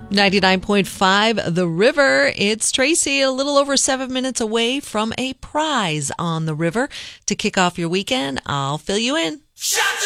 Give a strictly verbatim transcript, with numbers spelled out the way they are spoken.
ninety-nine point five The River. It's Tracy, a little over seven minutes away from a prize on the river. To kick off your weekend, I'll fill you in.